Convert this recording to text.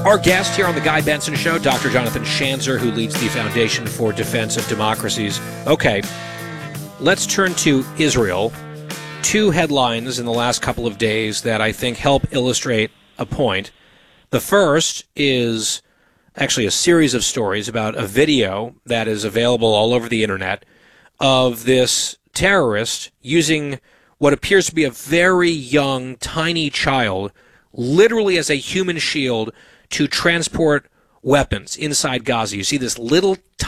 Our guest here on the Guy Benson Show, Dr. Jonathan Schanzer, who leads the Foundation for Defense of Democracies. Okay, let's turn to Israel. Two headlines in the last couple of days that I think help illustrate a point. The first is actually a series of stories about a video that is available all over the internet of this terrorist using what appears to be a very young, tiny child, literally as a human shield, to transport weapons inside Gaza. You see this little